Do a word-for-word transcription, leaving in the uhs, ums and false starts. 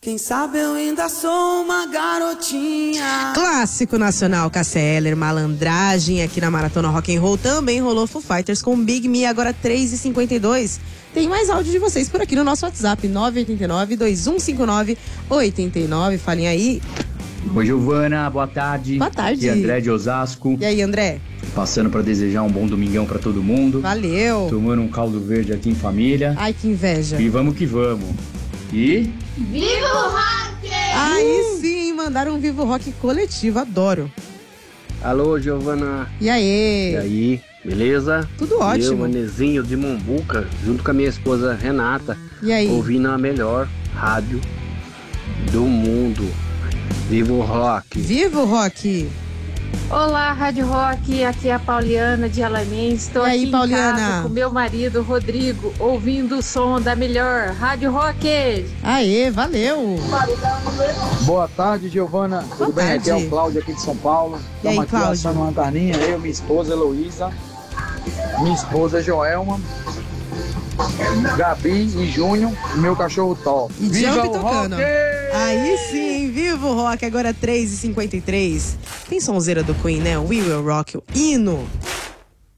Quem sabe eu ainda sou uma garotinha. Clássico nacional, Cássia Eller, Malandragem. Aqui na Maratona Rock and Roll também rolou Foo Fighters com Big Me, agora três e cinquenta e dois. Tem mais áudio de vocês por aqui no nosso WhatsApp, nove oito nove, dois um cinco nove, oito nove. Falem aí. Oi, Giovana, boa tarde. Boa tarde. Aqui é André de Osasco. E aí, André? Passando para desejar um bom domingão para todo mundo. Valeu. Tomando um caldo verde aqui em família. Ai, que inveja. E vamos que vamos. E... Viva o rock! Aí sim, mandaram um Vivo Rock coletivo, adoro. Alô, Giovana. E aí? E aí, beleza? Tudo ótimo. Eu, Manezinho de Mombuca, junto com a minha esposa Renata. E aí? Ouvindo a melhor rádio do mundo. Viva o rock! Viva o rock! Olá, Rádio Rock, aqui é a Pauliana de Alamém. Estou e aí, aqui Pauliana? em casa com meu marido Rodrigo, ouvindo o som da melhor Rádio Rock. Aê, valeu! Boa tarde, Giovana. Boa Tudo bem? tarde. Aqui é o Cláudio aqui de São Paulo. E aí, Estamos aqui Cláudio? assando uma carninha, eu, minha esposa Heloísa, minha esposa Joelma, Gabi e Júnior e meu cachorro Tó. E Viva Jump o tocando. rock! Aí sim, viva o rock, agora três e cinquenta e três. Tem sonzeira do Queen, né? We Will Rock, o hino.